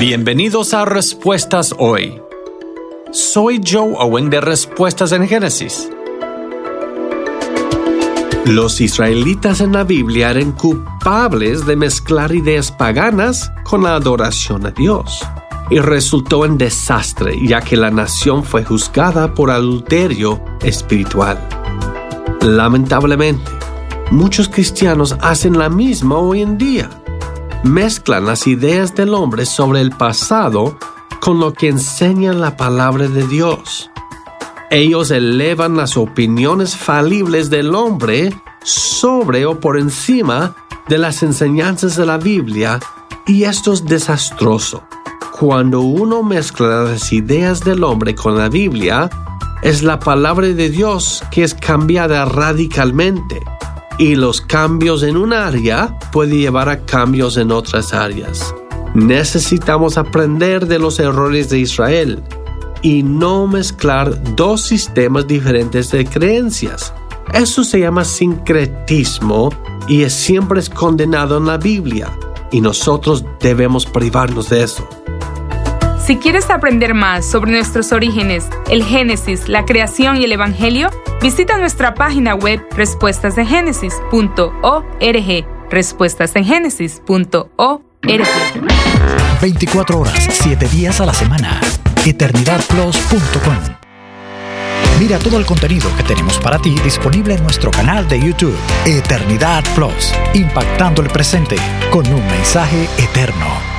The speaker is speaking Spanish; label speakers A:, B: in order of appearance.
A: Bienvenidos a Respuestas Hoy. Soy Joe Owen de Respuestas en Génesis. Los israelitas en la Biblia eran culpables de mezclar ideas paganas con la adoración a Dios, y resultó en desastre, ya que la nación fue juzgada por adulterio espiritual. Lamentablemente, muchos cristianos hacen la misma hoy en día. Mezclan las ideas del hombre sobre el pasado con lo que enseña la palabra de Dios. Ellos elevan las opiniones falibles del hombre sobre o por encima de las enseñanzas de la Biblia, y esto es desastroso. Cuando uno mezcla las ideas del hombre con la Biblia, es la palabra de Dios que es cambiada radicalmente, y los cambios en un área pueden llevar a cambios en otras áreas. Necesitamos aprender de los errores de Israel y no mezclar dos sistemas diferentes de creencias. Eso se llama sincretismo y siempre es condenado en la Biblia, y nosotros debemos privarnos de eso.
B: Si quieres aprender más sobre nuestros orígenes, el Génesis, la creación y el Evangelio, visita nuestra página web respuestasengenesis.org. respuestasengenesis.org.
C: 24 horas, 7 días a la semana. EternidadPlus.com. Mira todo el contenido que tenemos para ti disponible en nuestro canal de YouTube, Eternidad Plus, impactando el presente con un mensaje eterno.